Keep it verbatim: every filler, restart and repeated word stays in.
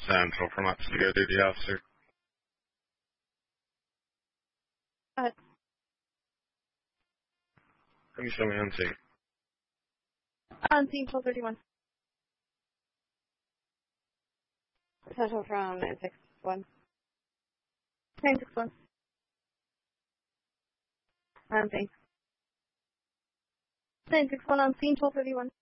Central from up studio duty officer. Go ahead. Can you show me on scene? On scene twelve thirty-one. Central from nine six one. nine six one. On scene. nine six one on scene twelve thirty-one.